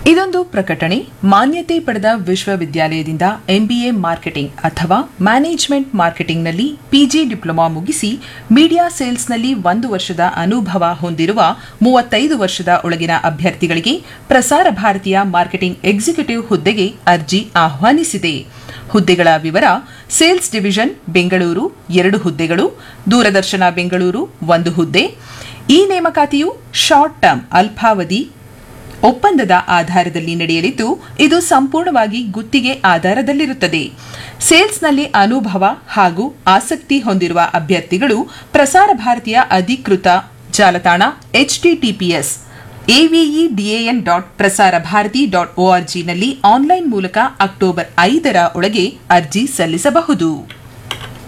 ಇದೊಂದು ಪ್ರಕಟಣೆ. ಮಾನ್ಯತೆ ಪಡೆದ ವಿಶ್ವವಿದ್ಯಾಲಯದಿಂದ ಎಂಬಿಎ ಮಾರ್ಕೆಟಿಂಗ್ ಅಥವಾ ಮ್ಯಾನೇಜ್ಮೆಂಟ್ ಮಾರ್ಕೆಟಿಂಗ್ನಲ್ಲಿ ಪಿಜಿ ಡಿಪ್ಲೊಮಾ ಮುಗಿಸಿ ಮೀಡಿಯಾ ಸೇಲ್ಸ್ನಲ್ಲಿ 1 ವರ್ಷದ ಅನುಭವ ಹೊಂದಿರುವ 35 ವರ್ಷದ ಒಳಗಿನ ಅಭ್ಯರ್ಥಿಗಳಿಗೆ ಪ್ರಸಾರ ಭಾರತೀಯ ಮಾರ್ಕೆಟಿಂಗ್ ಎಕ್ಸಿಕ್ಯೂಟಿವ್ ಹುದ್ದೆಗೆ ಅರ್ಜಿ ಆಹ್ವಾನಿಸಿದೆ. ಹುದ್ದೆಗಳ ವಿವರ: ಸೇಲ್ಸ್ ಡಿವಿಷನ್ ಬೆಂಗಳೂರು 2 ಹುದ್ದೆಗಳು, ದೂರದರ್ಶನ ಬೆಂಗಳೂರು 1 ಹುದ್ದೆ. ಈ ನೇಮಕಾತಿಯು ಶಾರ್ಟ್ ಟರ್ಮ್ ಅಲ್ಪಾವಧಿ ಒಪ್ಪಂದದ ಆಧಾರದಲ್ಲಿ ನಡೆಯಲಿದ್ದು, ಇದು ಸಂಪೂರ್ಣವಾಗಿ ಗುತ್ತಿಗೆ ಆಧಾರದಲ್ಲಿರುತ್ತದೆ. ಸೇಲ್ಸ್ನಲ್ಲಿ ಅನುಭವ ಹಾಗೂ ಆಸಕ್ತಿ ಹೊಂದಿರುವ ಅಭ್ಯರ್ಥಿಗಳು ಪ್ರಸಾರ ಭಾರತೀಯ ಅಧಿಕೃತ ಜಾಲತಾಣ https://avedan.prasarabharati.org ನಲ್ಲಿ ಆನ್ಲೈನ್ ಮೂಲಕ ಅಕ್ಟೋಬರ್ 5 ಒಳಗೆ ಅರ್ಜಿ ಸಲ್ಲಿಸಬಹುದು.